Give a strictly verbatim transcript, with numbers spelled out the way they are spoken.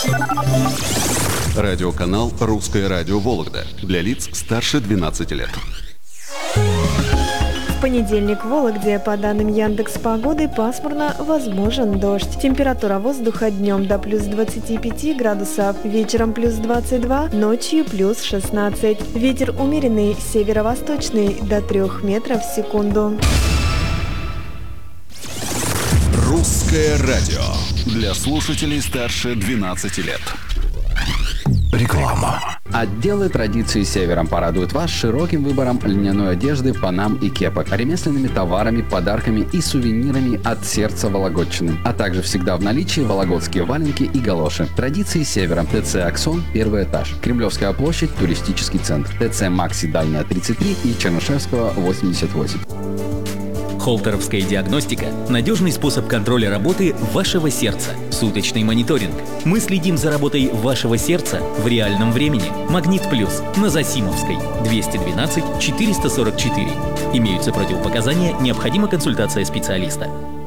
Радиоканал «Русское радио Вологда» для лиц старше двенадцати лет. В понедельник в Вологде, по данным Яндекс.Погоды, пасмурно, возможен дождь. Температура воздуха днем до плюс двадцати пяти градусов, вечером плюс двадцать два, ночью плюс шестнадцать. Ветер умеренный, северо-восточный, до трех метров в секунду. «Русское радио» для слушателей старше двенадцати лет. Реклама. Отделы традиции Севером порадуют вас широким выбором льняной одежды, панам и кепок, ремесленными товарами, подарками и сувенирами от сердца Вологодчины, а также всегда в наличии вологодские валенки и галоши. Традиции Севером. ТЦ «Аксон», первый этаж. Кремлевская площадь, туристический центр. ТЦ «Макси», Дальняя, тридцать три и Чернышевского, восемьдесят восемь. Холтеровская диагностика – надежный способ контроля работы вашего сердца. Суточный мониторинг. Мы следим за работой вашего сердца в реальном времени. Магнит Плюс на Засимовской, двести двенадцать четыреста сорок четыре. Имеются противопоказания, необходима консультация специалиста.